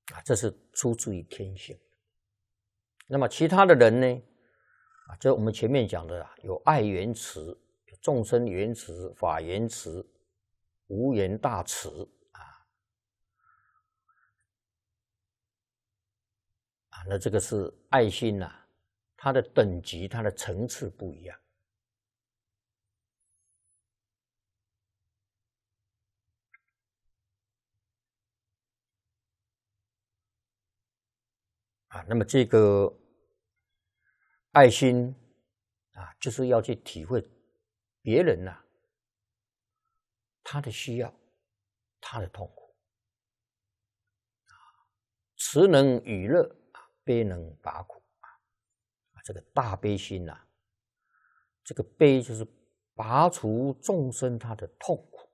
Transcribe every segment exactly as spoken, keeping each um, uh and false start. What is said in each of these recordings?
啊，这是出自于天性。那么其他的人呢？啊，这我们前面讲的啊，有爱言辞、众生言辞、法言辞、无言大慈啊啊，那这个是爱心呐、啊，它的等级、它的层次不一样。啊，那么这个爱心啊，就是要去体会别人呐、啊，他的需要，他的痛苦。慈能与乐，悲能拔苦啊！这个大悲心呐、啊，这个悲就是拔除众生他的痛苦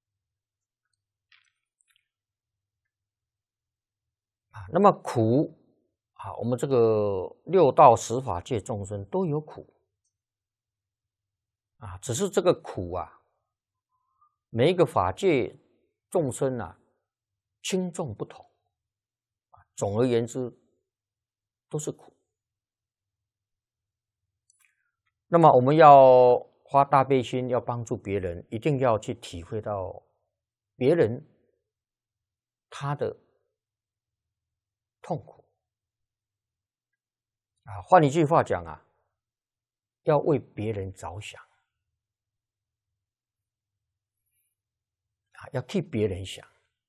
啊。那么苦啊，我们这个六道十法界众生都有苦啊，只是这个苦啊，每一个法界众生啊，轻重不同啊。总而言之，都是苦。那么我们要发大悲心，要帮助别人，一定要去体会到别人他的痛苦啊。换一句话讲啊，要为别人着想啊，要替别人想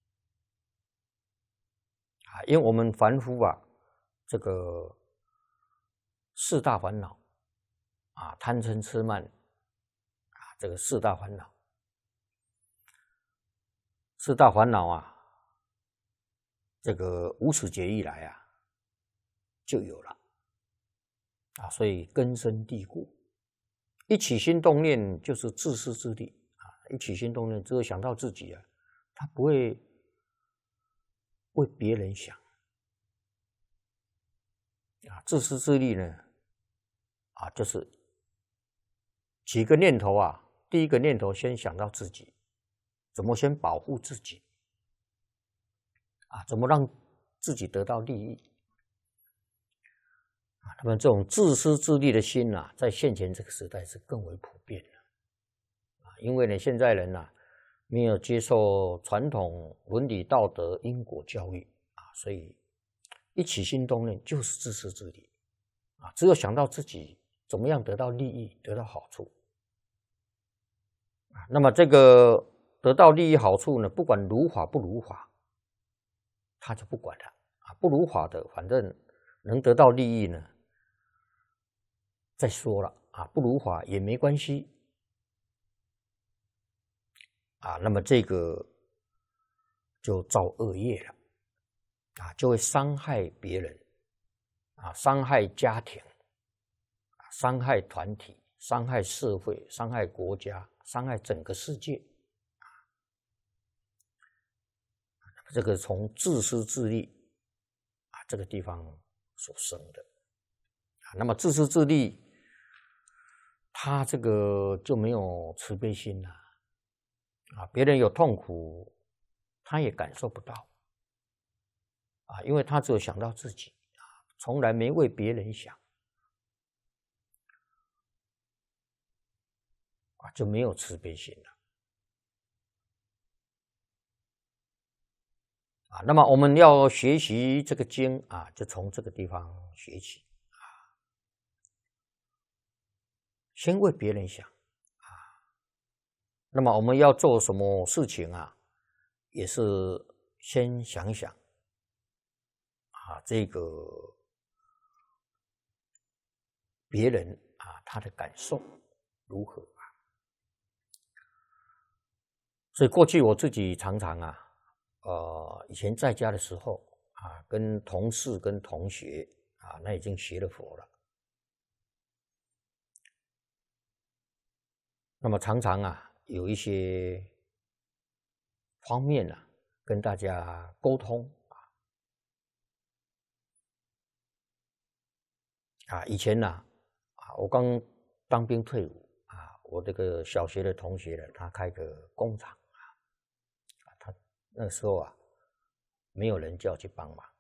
啊。因为我们凡夫啊，这个四大烦恼啊，贪嗔痴慢啊，这个四大烦恼，四大烦恼啊，这个无始劫以来啊就有了啊，所以根深蒂固。一起心动念就是自私自利啊，一起心动念只有想到自己啊，他不会为别人想啊。自私自利呢啊，就是几个念头啊，第一个念头先想到自己，怎么先保护自己啊？怎么让自己得到利益啊？那么这种自私自利的心啊，在现前这个时代是更为普遍的啊。因为呢，现在人啊没有接受传统伦理道德因果教育啊，所以一起心动念就是自私自利啊，只有想到自己怎么样得到利益、得到好处啊。那么这个得到利益好处呢，不管如法不如法，他就不管了啊。不如法的，反正能得到利益呢，再说了啊，不如法也没关系啊。那么这个就造恶业了啊，就会伤害别人啊，伤害家庭，伤害团体，伤害社会，伤害国家，伤害整个世界啊。这个从自私自利啊这个地方所生的啊。那么自私自利，他这个就没有慈悲心了啊。别人有痛苦，他也感受不到啊，因为他只有想到自己啊，从来没为别人想啊，就没有慈悲心了啊。那么我们要学习这个经啊，就从这个地方学起啊，先为别人想啊。那么我们要做什么事情啊，也是先想想啊，这个别人啊他的感受如何啊。所以过去我自己常常啊，呃，以前在家的时候啊，跟同事跟同学啊，那已经学了佛了。那么常常啊，有一些方面啊，跟大家沟通啊。啊，以前呢、啊，啊，我刚当兵退伍啊，我这个小学的同学呢，他开个工厂啊，他那时候啊， 没有人叫去帮忙。